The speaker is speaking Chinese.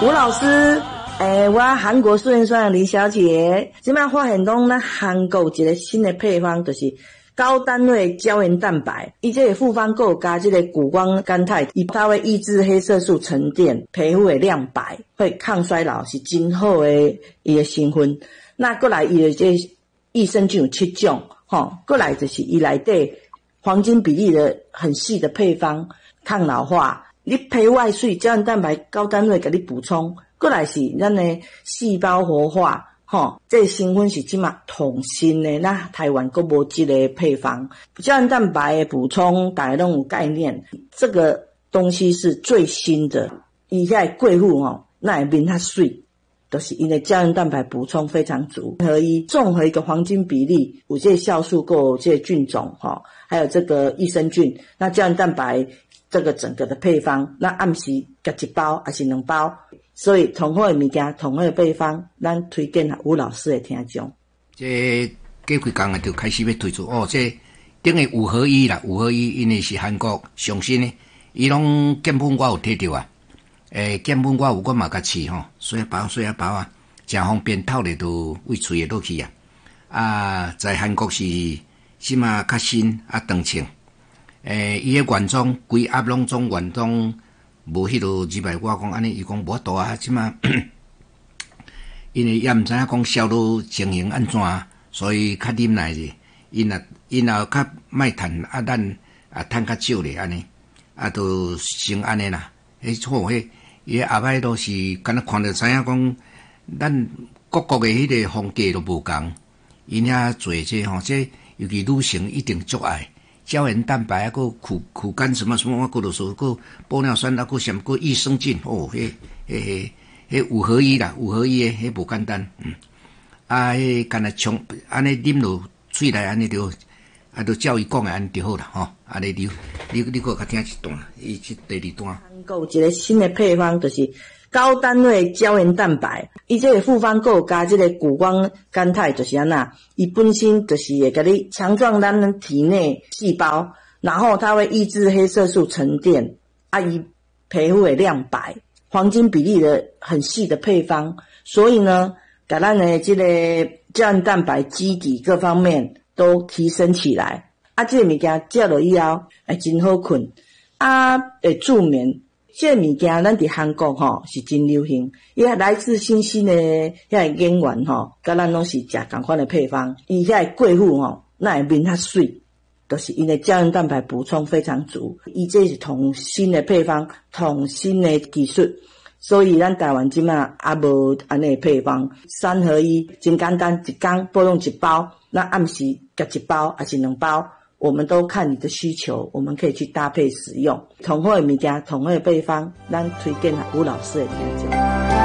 吴老师，我韩国素颜霜的李小姐，即摆发现讲，咱韩国有一个新的配方，就是高单位胶原蛋白，伊这个复方还有加这个谷胱甘肽，它会抑制黑色素沉淀，皮肤会亮白，会抗衰老，是真好的伊的成分。那过来伊的这益生菌有7种，过来就是伊内底黄金比例的很细的配方，抗老化。你皮肤爱水，胶原蛋白高单位给你补充，过来是咱的细胞活化，这成分是即马统新的，那台湾还无这个配方。胶原蛋白的补充，大家都有概念，这个东西是最新的，伊遐贵妇那会面较水，就是因为胶原蛋白补充非常足，综合一个黄金比例，有这酵素，还有这菌种，还有这个益生菌，那胶原蛋白。这个整个的配方，那暗时夹1包还是2包，所以同好的物件，同好的配方，咱推荐给吴老师的听众。 这过几工就开始要推出这等于5合1啦，5合1，因为是韩国上新的，伊拢根本我有摕到啊，根本我嘛甲试水包啊，真方便，透咧都胃喙会落去啊。在韩国是即马较新长青。伊个原装规盒拢总原装无迄落200，我讲安尼，伊讲无多啊，即马因为也毋知影讲销路情形安怎，所以较忍耐者，因后较卖趁咱趁较少咧安尼，都先安尼啦。错伊后摆都是敢若看着知影讲，咱各国的迄个风格都无共，因遐做这尤其女性一定足爱。胶原蛋白还有苦甘什么什么，我过落说，还有玻尿酸，还有什么个益生菌迄5合1啦，5合1的迄无简单，迄干那冲安尼啉落喙内安尼就照伊讲的安尼就好啦，安尼你搁较听一段，伊即第2段。 韩国有一个新的配方，就是高单位胶原蛋白，伊这个复方还有加这个谷胱甘肽，就是安那，伊本身就是会给你强壮咱体内细胞，然后它会抑制黑色素沉淀，伊皮肤会亮白，黄金比例的很细的配方，所以呢，把咱的这个胶原蛋白基底各方面都提升起来，这个物件食落以后，真好困，会助眠。这个物件咱伫韩国是真流行，伊来自新兴的遐个演员甲咱拢是食同款的配方，伊遐个贵妇那会面较水，就是因为胶原蛋白补充非常足，伊这是同新的配方，同新的技术，所以咱台湾即马也无安尼配方，3合1，真简单，一天补充1包，那暗时夹1包还是2包。我们都看你的需求，我们可以去搭配使用。同好的物件，同好的配方，咱推荐吴老师的听众。